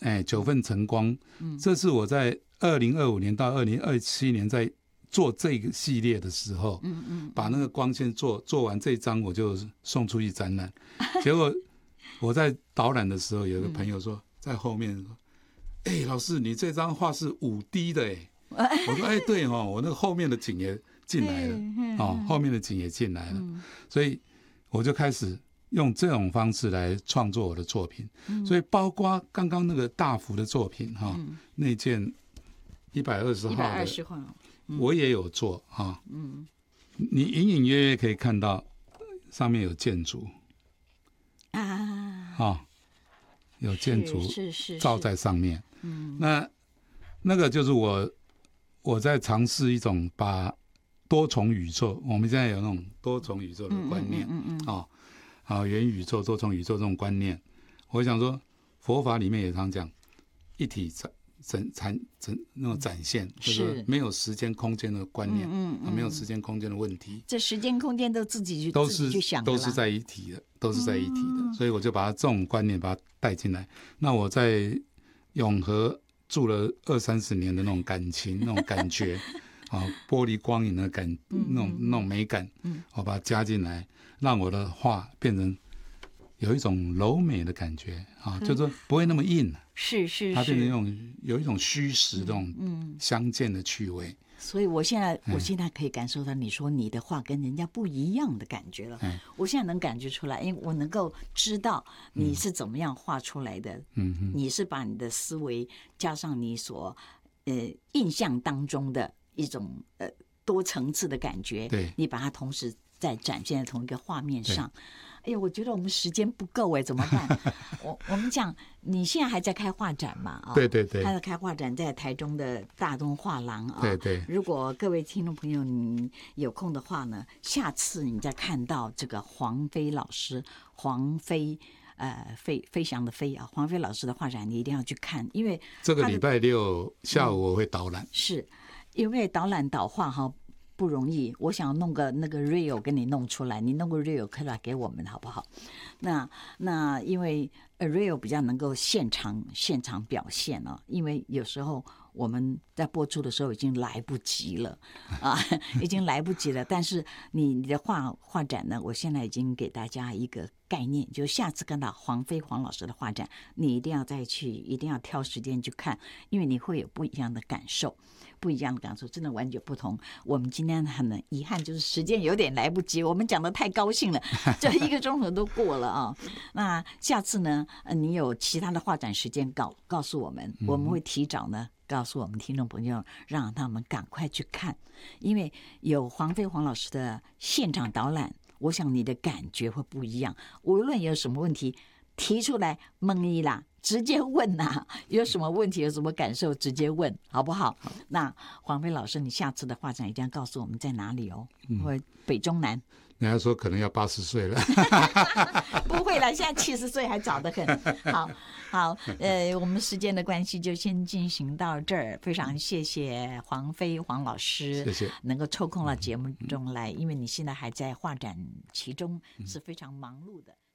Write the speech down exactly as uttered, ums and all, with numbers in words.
哎，九份晨光，嗯，这是我在二零二五年到二零二七年在做这个系列的时候，嗯嗯，把那个光线做做完这一张，我就送出去展览。结果我在导览的时候，有个朋友说在后面说：“哎、欸，老师，你这张画是五 D 的哎。”我说：“哎、欸，对哦，我那个后面的景也进来了，哦，后面的景也进来了，所以我就开始用这种方式来创作我的作品。所以包括刚刚那个大幅的作品哈、哦，那件一百二十号的。”我也有做哈，嗯，你隐隐约约可以看到上面有建筑啊，哦，有建筑照在上面，嗯，那那个就是我我在尝试一种把多重宇宙，我们现在有那种多重宇宙的观念，嗯嗯哦，啊，元宇宙、多重宇宙这种观念，我想说佛法里面也常讲一体展展展那种展现，就是没有时间空间的观念，嗯嗯，没有时间空间的问题， 这时间空间都自己去都是去想的， 都是在一起的，都是在一起的，所以我就把它这种观念把它带进来。那我在永和住了二三十年的那种感情、那种感觉啊，玻璃光影的感，那种那种美感，我把它加进来，让我的画变成有一种柔美的感觉啊，就是说不会那么硬。 是是是， 它变成那种有一种虚实的这种相间的趣味，嗯、 所以我现在我现在可以感受到你说你的画跟人家不一样的感觉了。嗯、我现在能感觉出来，因为我能够知道你是怎么样画出来的。嗯、你是把你的思维加上你所呃印象当中的一种呃多层次的感觉， 对， 你把它同时在展现在同一个画面上。哎呀，我觉得我们时间不够哎，怎么办？我我们讲，你现在还在开画展嘛？啊、哦， 对对对， 还在开画展，在台中的大东画廊啊、哦。 对对。 如果各位听众朋友你有空的话呢，下次你再看到这个黄飞老师，黄飞呃飞飞翔的飞啊，黄飞老师的画展，你一定要去看，因为这个礼拜六下午我会导览。嗯、 是因为导览导画哈。不容易，我想弄个那个 reel 给你弄出来，你弄个 reel 可以来给我们好不好？那那因为 reel 比较能够现场现场表现哦，因为有时候我们在播出的时候已经来不及了啊，已经来不及了。但是你你的画画展呢，我现在已经给大家一个概念，就下次看到黄飞黄老师的画展，你一定要再去，一定要挑时间去看，因为你会有不一样的感受。不一样的感受，真的完全不同。我们今天很遗憾，就是时间有点来不及，我们讲得太高兴了，这一个钟头都过了啊。那下次呢，你有其他的画展时间告告诉我们，我们会提早呢告诉我们听众朋友，让他们赶快去看，因为有黄飞黄老师的现场导览，我想你的感觉会不一样。无论有什么问题提出来问一啦，直接问呐、啊，有什么问题有什么感受直接问好不好？那黄飞老师，你下次的画展一定要告诉我们在哪里哦，或、嗯、北中南。 人家说可能要八十岁了， 不会了，现在七十岁还早得很。好，好，呃，我们时间的关系就先进行到这儿。非常谢谢黄飞黄老师， 谢谢能够抽空到节目中来，因为你现在还在画展其中，是非常忙碌的。